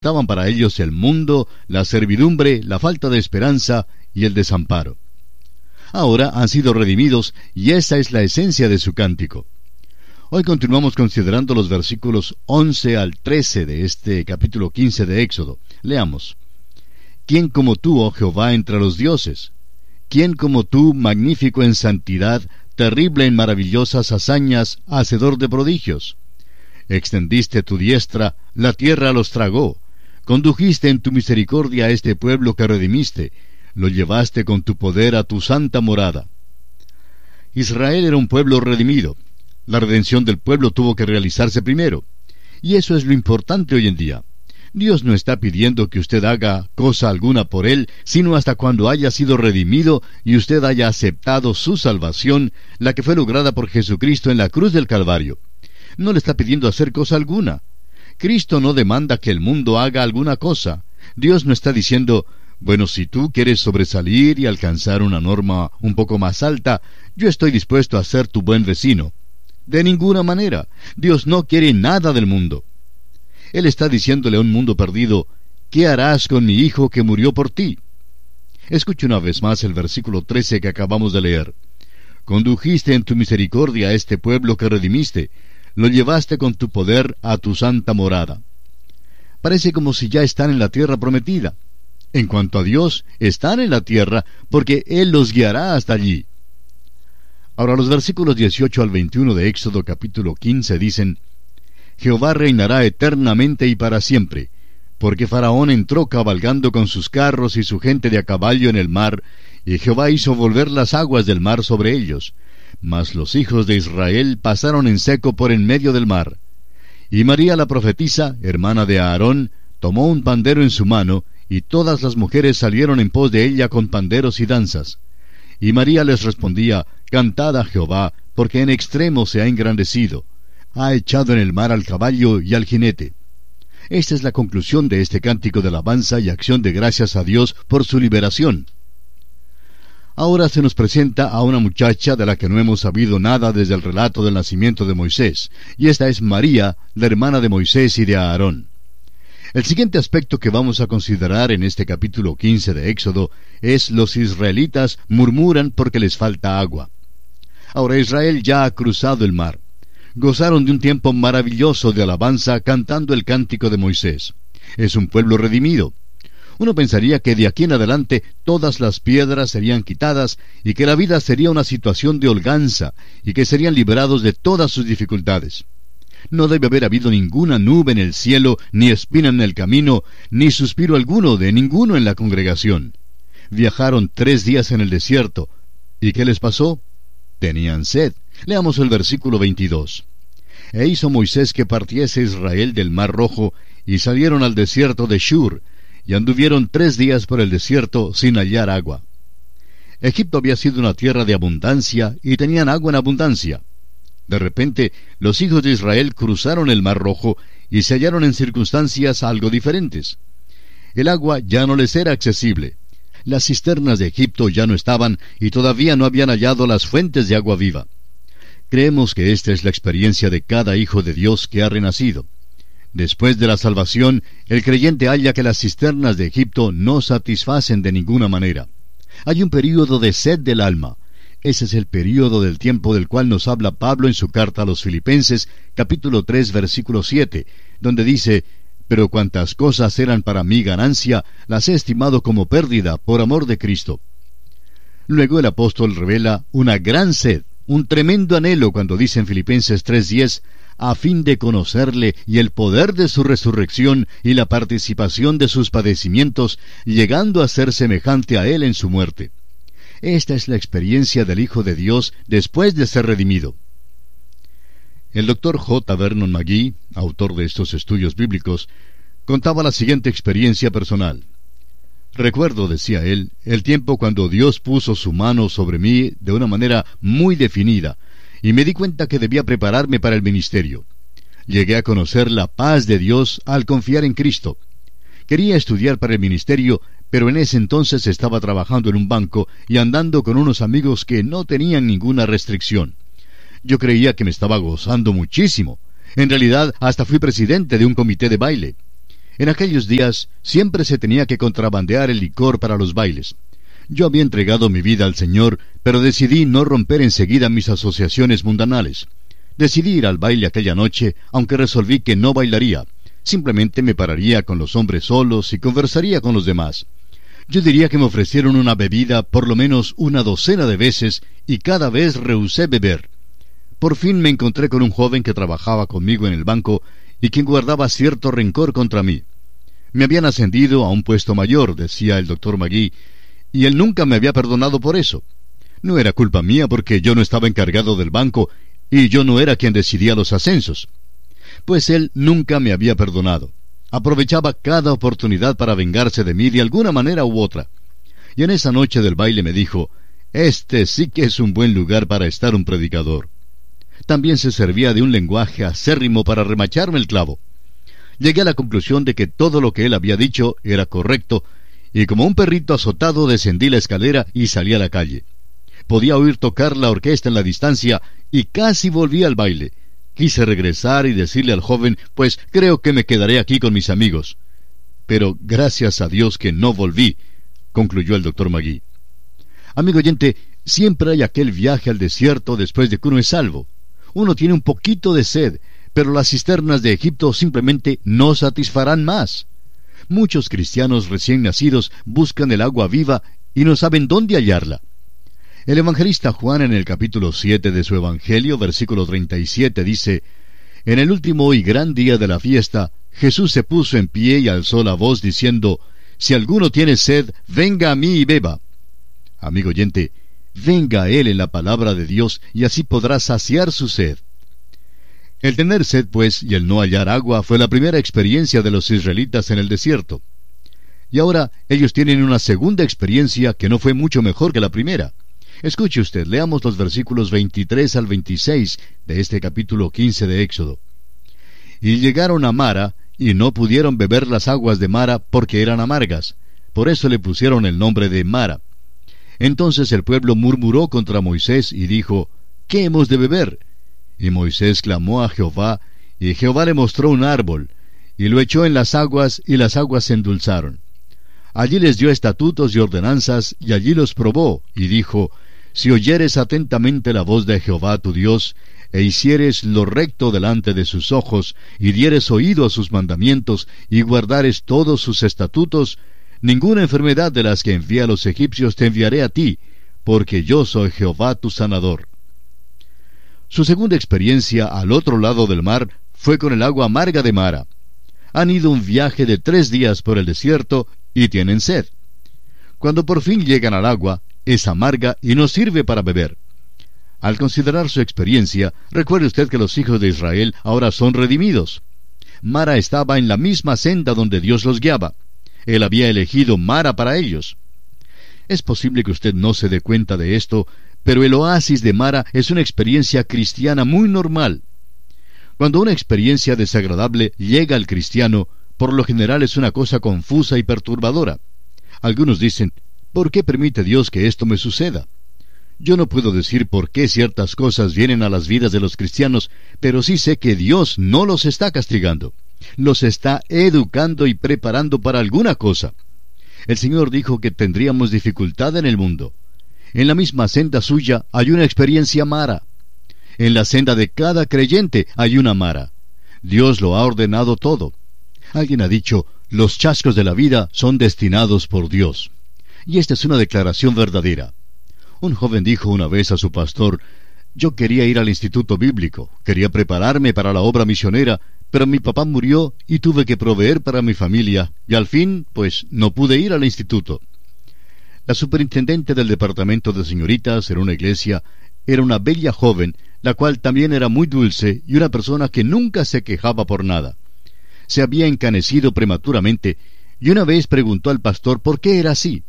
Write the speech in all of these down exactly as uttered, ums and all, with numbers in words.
Estaban para ellos el mundo, la servidumbre, la falta de esperanza y el desamparo. Ahora han sido redimidos y esa es la esencia de su cántico. Hoy continuamos considerando los versículos once al trece de este capítulo quince de Éxodo. Leamos. ¿Quién como tú, oh Jehová, entre los dioses? ¿Quién como tú, magnífico en santidad, terrible en maravillosas hazañas, hacedor de prodigios? Extendiste tu diestra, la tierra los tragó. Condujiste en tu misericordia a este pueblo que redimiste, lo llevaste con tu poder a tu santa morada. Israel era un pueblo redimido. La redención del pueblo tuvo que realizarse primero. Y eso es lo importante hoy en día. Dios no está pidiendo que usted haga cosa alguna por Él, sino hasta cuando haya sido redimido y usted haya aceptado su salvación, la que fue lograda por Jesucristo en la cruz del Calvario. No le está pidiendo hacer cosa alguna. Cristo no demanda que el mundo haga alguna cosa. Dios no está diciendo, bueno, si tú quieres sobresalir y alcanzar una norma un poco más alta, yo estoy dispuesto a ser tu buen vecino. De ninguna manera. Dios no quiere nada del mundo. Él está diciéndole a un mundo perdido, ¿qué harás con mi hijo que murió por ti? Escuche una vez más el versículo trece que acabamos de leer. Condujiste en tu misericordia a este pueblo que redimiste, lo llevaste con tu poder a tu santa morada. Parece como si ya están en la tierra prometida. En cuanto a Dios, están en la tierra, porque Él los guiará hasta allí. Ahora los versículos dieciocho al veintiuno de Éxodo capítulo quince dicen, Jehová reinará eternamente y para siempre, porque Faraón entró cabalgando con sus carros y su gente de a caballo en el mar, y Jehová hizo volver las aguas del mar sobre ellos. Mas los hijos de Israel pasaron en seco por en medio del mar. Y María la profetisa, hermana de Aarón, tomó un pandero en su mano, y todas las mujeres salieron en pos de ella con panderos y danzas. Y María les respondía, Cantad a Jehová, porque en extremo se ha engrandecido. Ha echado en el mar al caballo y al jinete. Esta es la conclusión de este cántico de alabanza y acción de gracias a Dios por su liberación. Ahora se nos presenta a una muchacha de la que no hemos sabido nada desde el relato del nacimiento de Moisés, y esta es María, la hermana de Moisés y de Aarón. El siguiente aspecto que vamos a considerar en este capítulo quince de Éxodo es los israelitas murmuran porque les falta agua. Ahora Israel ya ha cruzado el mar. Gozaron de un tiempo maravilloso de alabanza cantando el cántico de Moisés. Es un pueblo redimido. Uno pensaría que de aquí en adelante todas las piedras serían quitadas y que la vida sería una situación de holganza y que serían liberados de todas sus dificultades. No debe haber habido ninguna nube en el cielo, ni espina en el camino, ni suspiro alguno de ninguno en la congregación. Viajaron tres días en el desierto. ¿Y qué les pasó? Tenían sed. Leamos el versículo veintidós. E hizo Moisés que partiese Israel del mar rojo, y salieron al desierto de Shur, y anduvieron tres días por el desierto sin hallar agua. Egipto había sido una tierra de abundancia, y tenían agua en abundancia. De repente, los hijos de Israel cruzaron el mar rojo, y se hallaron en circunstancias algo diferentes. El agua ya no les era accesible. Las cisternas de Egipto ya no estaban, y todavía no habían hallado las fuentes de agua viva. Creemos que esta es la experiencia de cada hijo de Dios que ha renacido. Después de la salvación, el creyente halla que las cisternas de Egipto no satisfacen de ninguna manera. Hay un período de sed del alma. Ese es el período del tiempo del cual nos habla Pablo en su carta a los Filipenses, capítulo tres, versículo siete, donde dice, «Pero cuantas cosas eran para mí ganancia, las he estimado como pérdida por amor de Cristo». Luego el apóstol revela una gran sed, un tremendo anhelo cuando dice en Filipenses tres diez, a fin de conocerle y el poder de su resurrección y la participación de sus padecimientos, llegando a ser semejante a él en su muerte. Esta es la experiencia del Hijo de Dios después de ser redimido. El doctor J. Vernon McGee, autor de estos estudios bíblicos, contaba la siguiente experiencia personal. Recuerdo, decía él, el tiempo cuando Dios puso su mano sobre mí de una manera muy definida, y me di cuenta que debía prepararme para el ministerio. Llegué a conocer la paz de Dios al confiar en Cristo. Quería estudiar para el ministerio, pero en ese entonces estaba trabajando en un banco y andando con unos amigos que no tenían ninguna restricción. Yo creía que me estaba gozando muchísimo. En realidad, hasta fui presidente de un comité de baile. En aquellos días siempre se tenía que contrabandear el licor para los bailes. Yo había entregado mi vida al Señor, pero decidí no romper enseguida mis asociaciones mundanales. Decidí ir al baile aquella noche, aunque resolví que no bailaría. Simplemente me pararía con los hombres solos y conversaría con los demás. Yo diría que me ofrecieron una bebida por lo menos una docena de veces y cada vez rehusé beber. Por fin me encontré con un joven que trabajaba conmigo en el banco y quien guardaba cierto rencor contra mí. Me habían ascendido a un puesto mayor, decía el doctor Magui, y él nunca me había perdonado por eso. No era culpa mía porque yo no estaba encargado del banco y yo no era quien decidía los ascensos. Pues él nunca me había perdonado. Aprovechaba cada oportunidad para vengarse de mí de alguna manera u otra. Y en esa noche del baile me dijo, «Este sí que es un buen lugar para estar un predicador». También se servía de un lenguaje acérrimo para remacharme el clavo. Llegué a la conclusión de que todo lo que él había dicho era correcto, y como un perrito azotado descendí la escalera y salí a la calle. Podía oír tocar la orquesta en la distancia y casi volví al baile. Quise regresar y decirle al joven, pues creo que me quedaré aquí con mis amigos. Pero gracias a Dios que no volví, concluyó el doctor Magui. Amigo oyente, siempre hay aquel viaje al desierto después de que uno es salvo. Uno tiene un poquito de sed, pero las cisternas de Egipto simplemente no satisfarán más. Muchos cristianos recién nacidos buscan el agua viva y no saben dónde hallarla. El evangelista Juan en el capítulo siete de su Evangelio, versículo treinta y siete, dice, «En el último y gran día de la fiesta, Jesús se puso en pie y alzó la voz diciendo, Si alguno tiene sed, venga a mí y beba». Amigo oyente, venga a él en la palabra de Dios y así podrá saciar su sed. El tener sed, pues, y el no hallar agua fue la primera experiencia de los israelitas en el desierto. Y ahora ellos tienen una segunda experiencia que no fue mucho mejor que la primera. Escuche usted, leamos los versículos veintitrés al veintiséis de este capítulo quince de Éxodo. Y llegaron a Mara, y no pudieron beber las aguas de Mara porque eran amargas. Por eso le pusieron el nombre de Mara. Entonces el pueblo murmuró contra Moisés y dijo, ¿qué hemos de beber? Y Moisés clamó a Jehová, y Jehová le mostró un árbol, y lo echó en las aguas, y las aguas se endulzaron. Allí les dio estatutos y ordenanzas, y allí los probó, y dijo, Si oyeres atentamente la voz de Jehová tu Dios, e hicieres lo recto delante de sus ojos, y dieres oído a sus mandamientos, y guardares todos sus estatutos, ninguna enfermedad de las que envía a los egipcios te enviaré a ti, porque yo soy Jehová tu sanador. Su segunda experiencia al otro lado del mar fue con el agua amarga de Mara. Han ido un viaje de tres días por el desierto y tienen sed. Cuando por fin llegan al agua, es amarga y no sirve para beber. Al considerar su experiencia, recuerde usted que los hijos de Israel ahora son redimidos. Mara estaba en la misma senda donde Dios los guiaba. Él había elegido Mara para ellos. Es posible que usted no se dé cuenta de esto, pero el oasis de Mara es una experiencia cristiana muy normal. Cuando una experiencia desagradable llega al cristiano, por lo general es una cosa confusa y perturbadora. Algunos dicen, ¿por qué permite Dios que esto me suceda? Yo no puedo decir por qué ciertas cosas vienen a las vidas de los cristianos, pero sí sé que Dios no los está castigando. Los está educando y preparando para alguna cosa. El Señor dijo que tendríamos dificultad en el mundo. En la misma senda suya hay una experiencia Mara. En la senda de cada creyente hay una Mara. Dios lo ha ordenado todo. Alguien ha dicho, los chascos de la vida son destinados por Dios. Y esta es una declaración verdadera. Un joven dijo una vez a su pastor, yo quería ir al instituto bíblico, quería prepararme para la obra misionera, pero mi papá murió y tuve que proveer para mi familia, y al fin, pues, no pude ir al instituto. La superintendente del departamento de señoritas en una iglesia era una bella joven, la cual también era muy dulce y una persona que nunca se quejaba por nada. Se había encanecido prematuramente, y una vez preguntó al pastor por qué era así.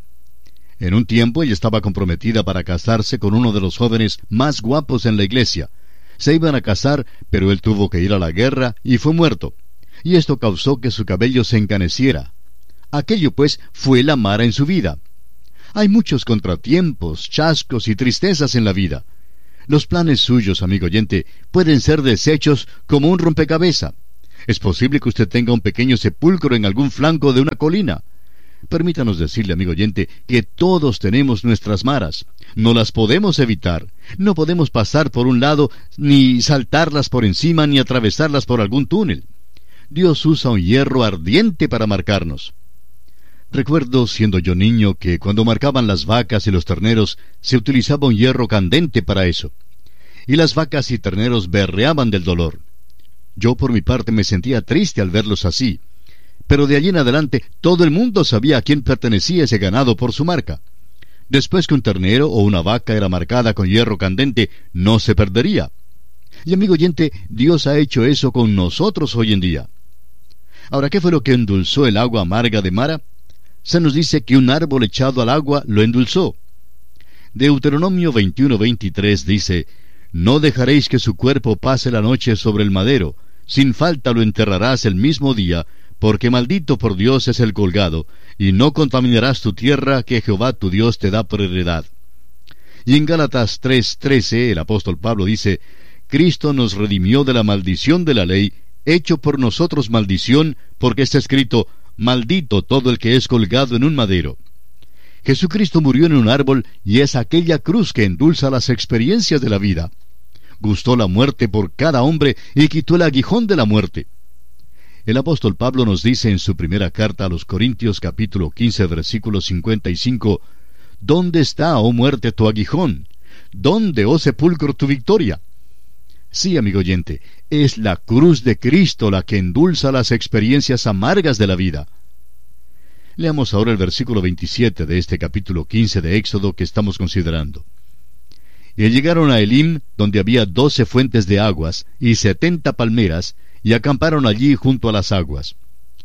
En un tiempo ella estaba comprometida para casarse con uno de los jóvenes más guapos en la iglesia. Se iban a casar, pero él tuvo que ir a la guerra y fue muerto. Y esto causó que su cabello se encaneciera. Aquello, pues, fue la Mara en su vida. Hay muchos contratiempos, chascos y tristezas en la vida. Los planes suyos, amigo oyente, pueden ser deshechos como un rompecabezas. Es posible que usted tenga un pequeño sepulcro en algún flanco de una colina. Permítanos decirle, amigo oyente, que todos tenemos nuestras maras. No las podemos evitar. No podemos pasar por un lado, ni saltarlas por encima, ni atravesarlas por algún túnel. Dios usa un hierro ardiente para marcarnos. Recuerdo, siendo yo niño, que cuando marcaban las vacas y los terneros, se utilizaba un hierro candente para eso. Y las vacas y terneros berreaban del dolor. Yo, por mi parte, me sentía triste al verlos así. Pero de allí en adelante, todo el mundo sabía a quién pertenecía ese ganado por su marca. Después que un ternero o una vaca era marcada con hierro candente, no se perdería. Y amigo oyente, Dios ha hecho eso con nosotros hoy en día. Ahora, ¿qué fue lo que endulzó el agua amarga de Mara? Se nos dice que un árbol echado al agua lo endulzó. Deuteronomio veintiuno veintitrés dice: No dejaréis que su cuerpo pase la noche sobre el madero, sin falta lo enterrarás el mismo día, porque maldito por Dios es el colgado, y no contaminarás tu tierra que Jehová tu Dios te da por heredad. Y en Gálatas tres trece el apóstol Pablo dice: Cristo nos redimió de la maldición de la ley, hecho por nosotros maldición, porque está escrito: Maldito todo el que es colgado en un madero. Jesucristo murió en un árbol, y es aquella cruz que endulza las experiencias de la vida. Gustó la muerte por cada hombre y quitó el aguijón de la muerte. El apóstol Pablo nos dice en su primera carta a los Corintios capítulo quince versículo cincuenta y cinco: ¿Dónde está, oh muerte, tu aguijón? ¿Dónde, oh sepulcro, tu victoria? Sí, amigo oyente, es la cruz de Cristo la que endulza las experiencias amargas de la vida. Leamos ahora el versículo veintisiete de este capítulo quince de Éxodo que estamos considerando. Y llegaron a Elim, donde había doce fuentes de aguas y setenta palmeras, y acamparon allí junto a las aguas.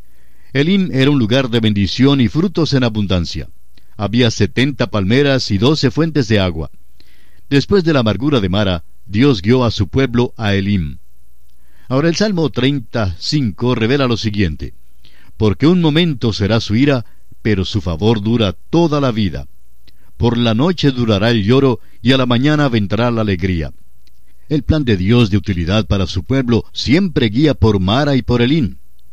Elim era un lugar de bendición y frutos en abundancia. Había setenta palmeras y doce fuentes de agua. Después de la amargura de Mara, Dios guió a su pueblo a Elim. Ahora el Salmo treinta y cinco revela lo siguiente: Porque un momento será su ira, pero su favor dura toda la vida. Por la noche durará el lloro, y a la mañana vendrá la alegría. El plan de Dios de utilidad para su pueblo siempre guía por Mara y por Elim.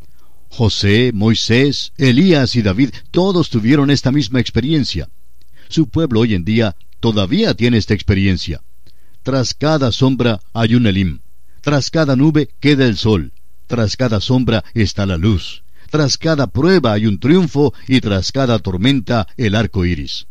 José, Moisés, Elías y David, todos tuvieron esta misma experiencia. Su pueblo hoy en día todavía tiene esta experiencia. Tras cada sombra hay un Elim. Tras cada nube queda el sol. Tras cada sombra está la luz. Tras cada prueba hay un triunfo, y tras cada tormenta el arco iris.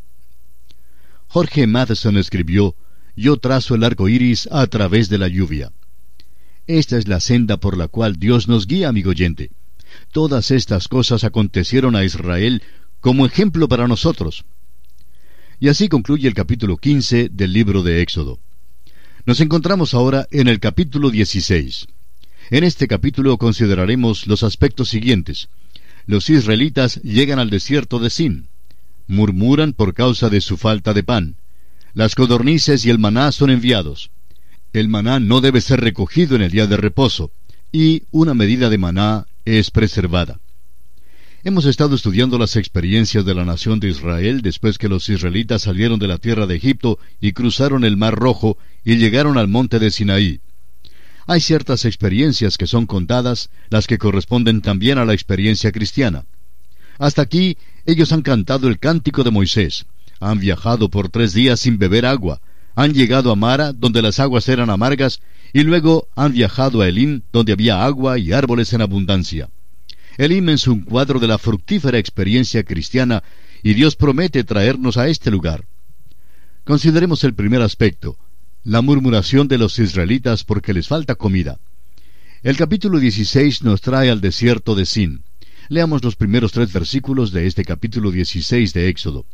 Jorge Matheson escribió: Yo trazo el arco iris a través de la lluvia. Esta es la senda por la cual Dios nos guía, amigo oyente. Todas estas cosas acontecieron a Israel como ejemplo para nosotros. Y así concluye el capítulo quince del libro de Éxodo. Nos encontramos ahora en el capítulo dieciséis. En este capítulo consideraremos los aspectos siguientes. Los israelitas llegan al desierto de Sin. Murmuran por causa de su falta de pan. Las codornices y el maná son enviados. El maná no debe ser recogido en el día de reposo, y una medida de maná es preservada. Hemos estado estudiando las experiencias de la nación de Israel después que los israelitas salieron de la tierra de Egipto y cruzaron el Mar Rojo y llegaron al monte de Sinaí. Hay ciertas experiencias que son contadas, las que corresponden también a la experiencia cristiana. Hasta aquí, ellos han cantado el cántico de Moisés, han viajado por tres días sin beber agua, han llegado a Mara, donde las aguas eran amargas, y luego han viajado a Elim, donde había agua y árboles en abundancia. Elim es un cuadro de la fructífera experiencia cristiana, y Dios promete traernos a este lugar. Consideremos el primer aspecto, la murmuración de los israelitas porque les falta comida. El capítulo dieciséis nos trae al desierto de Sin. Leamos los primeros tres versículos de este capítulo dieciséis de Éxodo.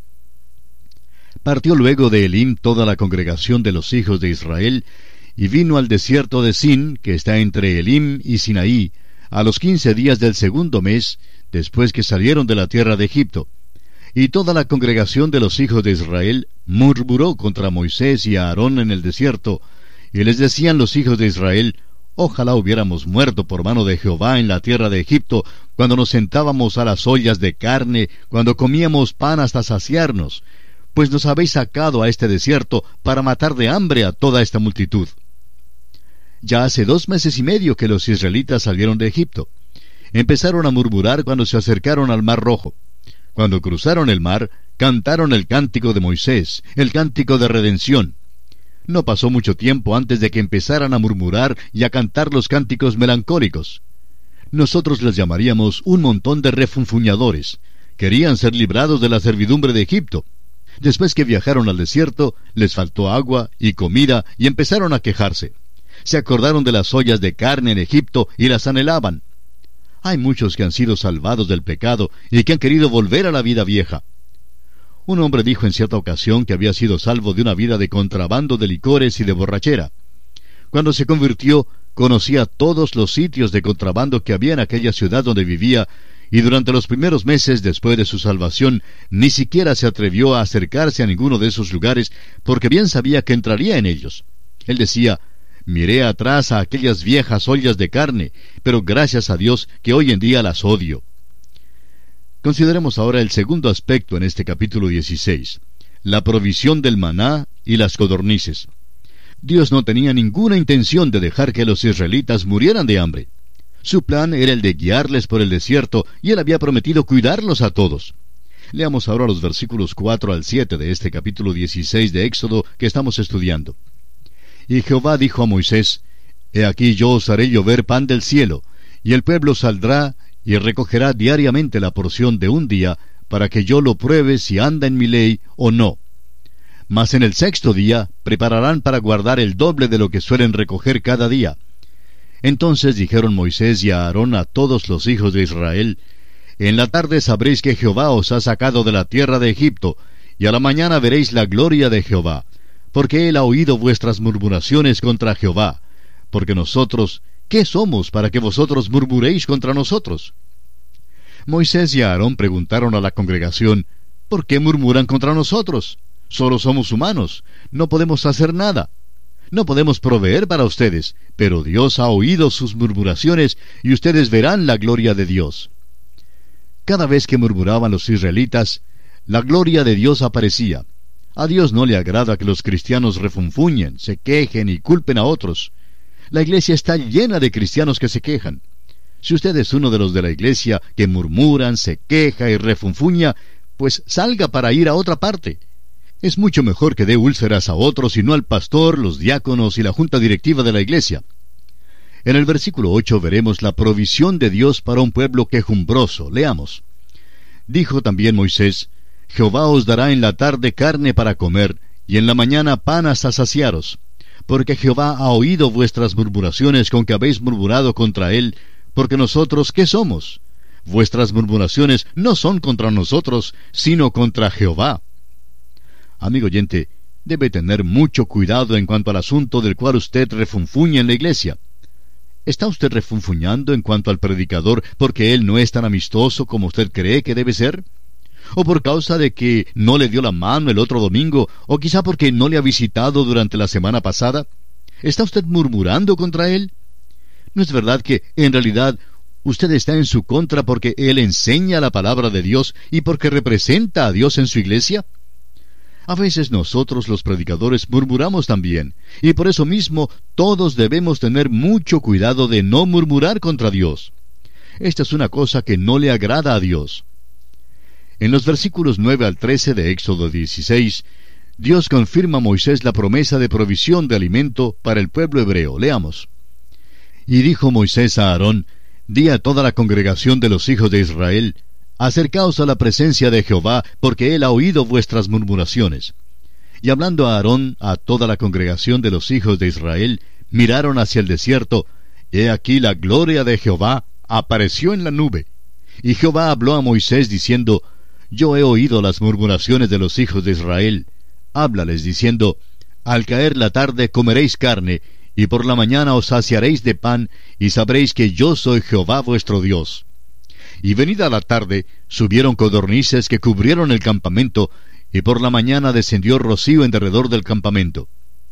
Partió luego de Elim toda la congregación de los hijos de Israel, y vino al desierto de Sin, que está entre Elim y Sinaí, a los quince días del segundo mes, después que salieron de la tierra de Egipto. Y toda la congregación de los hijos de Israel murmuró contra Moisés y a Aarón en el desierto, y les decían los hijos de Israel: Ojalá hubiéramos muerto por mano de Jehová en la tierra de Egipto, cuando nos sentábamos a las ollas de carne, cuando comíamos pan hasta saciarnos, pues nos habéis sacado a este desierto para matar de hambre a toda esta multitud. Ya hace dos meses y medio que los israelitas salieron de Egipto. Empezaron a murmurar cuando se acercaron al Mar Rojo. Cuando cruzaron el mar, cantaron el cántico de Moisés, el cántico de redención. No pasó mucho tiempo antes de que empezaran a murmurar y a cantar los cánticos melancólicos. Nosotros les llamaríamos un montón de refunfuñadores. Querían ser librados de la servidumbre de Egipto. Después que viajaron al desierto, les faltó agua y comida y empezaron a quejarse. Se acordaron de las ollas de carne en Egipto y las anhelaban. Hay muchos que han sido salvados del pecado y que han querido volver a la vida vieja. Un hombre dijo en cierta ocasión que había sido salvo de una vida de contrabando de licores y de borrachera. Cuando se convirtió, conocía todos los sitios de contrabando que había en aquella ciudad donde vivía, y durante los primeros meses después de su salvación ni siquiera se atrevió a acercarse a ninguno de esos lugares porque bien sabía que entraría en ellos. Él decía: miré atrás a aquellas viejas ollas de carne, pero gracias a Dios que hoy en día las odio. Consideremos ahora el segundo aspecto en este capítulo dieciséis, la provisión del maná y las codornices. Dios no tenía ninguna intención de dejar que los israelitas murieran de hambre. Su plan era el de guiarles por el desierto, y él había prometido cuidarlos a todos. Leamos ahora los versículos cuatro al siete de este capítulo dieciséis de Éxodo que estamos estudiando. Y Jehová dijo a Moisés: He aquí yo os haré llover pan del cielo, y el pueblo saldrá y recogerá diariamente la porción de un día, para que yo lo pruebe si anda en mi ley o no. Mas en el sexto día prepararán para guardar el doble de lo que suelen recoger cada día. Entonces dijeron Moisés y Aarón a todos los hijos de Israel: En la tarde sabréis que Jehová os ha sacado de la tierra de Egipto, y a la mañana veréis la gloria de Jehová, porque él ha oído vuestras murmuraciones contra Jehová. Porque nosotros, ¿qué somos para que vosotros murmuréis contra nosotros? Moisés y Aarón preguntaron a la congregación: ¿Por qué murmuran contra nosotros? Solo somos humanos, no podemos hacer nada. No podemos proveer para ustedes, pero Dios ha oído sus murmuraciones y ustedes verán la gloria de Dios. Cada vez que murmuraban los israelitas, la gloria de Dios aparecía. A Dios no le agrada que los cristianos refunfuñen, se quejen y culpen a otros. La iglesia está llena de cristianos que se quejan. Si usted es uno de los de la iglesia que murmuran, se queja y refunfuña, pues salga para ir a otra parte. Es mucho mejor que dé úlceras a otros y no al pastor, los diáconos y la junta directiva de la iglesia. En el versículo ocho veremos la provisión de Dios para un pueblo quejumbroso. Leamos. Dijo también Moisés: Jehová os dará en la tarde carne para comer, y en la mañana pan hasta saciaros. Porque Jehová ha oído vuestras murmuraciones con que habéis murmurado contra él, porque nosotros, ¿qué somos? Vuestras murmuraciones no son contra nosotros, sino contra Jehová. Amigo oyente, debe tener mucho cuidado en cuanto al asunto del cual usted refunfuña en la iglesia. ¿Está usted refunfuñando en cuanto al predicador porque él no es tan amistoso como usted cree que debe ser? ¿O por causa de que no le dio la mano el otro domingo, o quizá porque no le ha visitado durante la semana pasada? ¿Está usted murmurando contra él? ¿No es verdad que, en realidad, usted está en su contra porque él enseña la palabra de Dios y porque representa a Dios en su iglesia? A veces nosotros los predicadores murmuramos también, y por eso mismo todos debemos tener mucho cuidado de no murmurar contra Dios. Esta es una cosa que no le agrada a Dios. En los versículos nueve al trece de Éxodo dieciséis, Dios confirma a Moisés la promesa de provisión de alimento para el pueblo hebreo. Leamos. Y dijo Moisés a Aarón: Di a toda la congregación de los hijos de Israel: Acercaos a la presencia de Jehová, porque él ha oído vuestras murmuraciones. Y hablando a Aarón a toda la congregación de los hijos de Israel, miraron hacia el desierto. He aquí la gloria de Jehová apareció en la nube. Y Jehová habló a Moisés diciendo: Yo he oído las murmuraciones de los hijos de Israel. Háblales diciendo: Al caer la tarde comeréis carne, y por la mañana os saciaréis de pan, y sabréis que yo soy Jehová vuestro Dios. Y venida la tarde, subieron codornices que cubrieron el campamento, y por la mañana descendió rocío en derredor del campamento.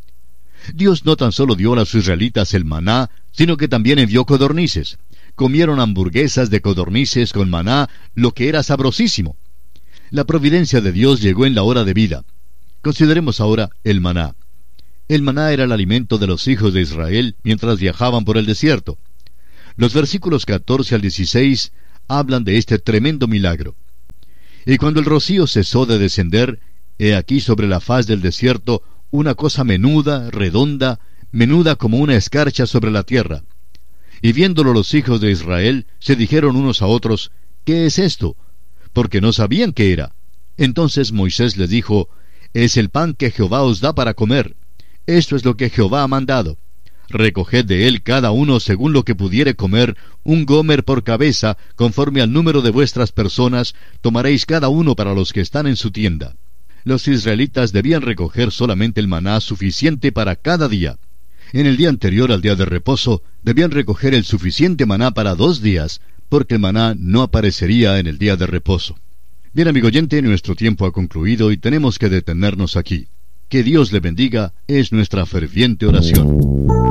Dios no tan solo dio a los israelitas el maná, sino que también envió codornices. Comieron hamburguesas de codornices con maná, lo que era sabrosísimo. La providencia de Dios llegó en la hora de vida. Consideremos ahora el maná. El maná era el alimento de los hijos de Israel mientras viajaban por el desierto. Los versículos catorce al dieciséis hablan de este tremendo milagro. Y cuando el rocío cesó de descender, he aquí sobre la faz del desierto una cosa menuda, redonda, menuda como una escarcha sobre la tierra. Y viéndolo los hijos de Israel, se dijeron unos a otros, ¿qué es esto? Porque no sabían qué era. Entonces Moisés les dijo, es el pan que Jehová os da para comer. Esto es lo que Jehová ha mandado. Recoged de él cada uno según lo que pudiere comer, un gomer por cabeza, conforme al número de vuestras personas, tomaréis cada uno para los que están en su tienda. Los israelitas debían recoger solamente el maná suficiente para cada día. En el día anterior al día de reposo, debían recoger el suficiente maná para dos días, porque el maná no aparecería en el día de reposo. Bien, amigo oyente, nuestro tiempo ha concluido y tenemos que detenernos aquí. Que Dios le bendiga es nuestra ferviente oración.